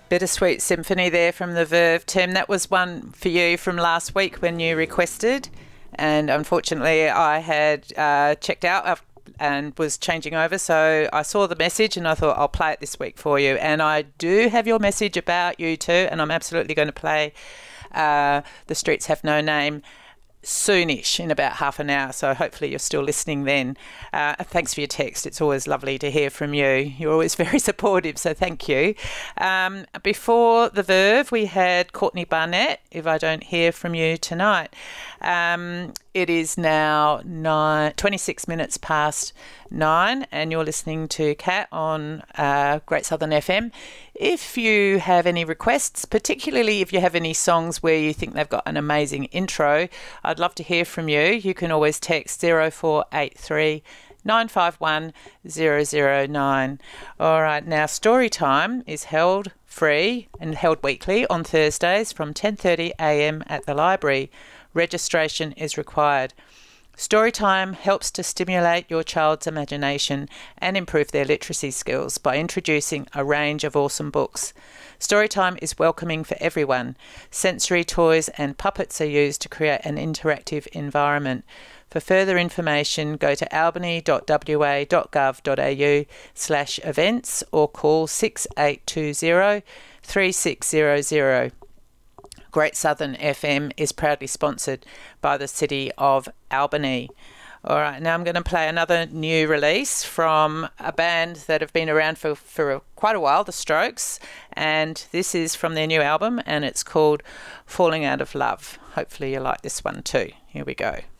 Bittersweet Symphony there from the Verve. Tim, that was one for you from last week when you requested, and unfortunately I had checked out and was changing over, so I saw the message and I thought I'll play it this week for you. And I do have your message about you too, and I'm absolutely going to play The Streets Have No Name soonish, in about half an hour, so hopefully you're still listening then. Thanks for your text. It's always lovely to hear from you. You're always very supportive, so thank you. Before the Verve, we had Courtney Barnett, If I Don't Hear From You Tonight. It is now 26 minutes past 9, and you're listening to Kat on Great Southern FM. If you have any requests, particularly if you have any songs where you think they've got an amazing intro, I'd love to hear from you. You can always text 0483 951 009. All right, now story time is held free and held weekly on Thursdays from 10:30 a.m. at the library. Registration is required. Storytime helps to stimulate your child's imagination and improve their literacy skills by introducing a range of awesome books. Storytime is welcoming for everyone. Sensory toys and puppets are used to create an interactive environment. For further information, go to albany.wa.gov.au/events or call 6820 3600. Great Southern FM is proudly sponsored by the City of Albany. All right, now I'm going to play another new release from a band that have been around for quite a while, The Strokes, and this is from their new album, and it's called Falling Out of Love. Hopefully you like this one too. Here we go.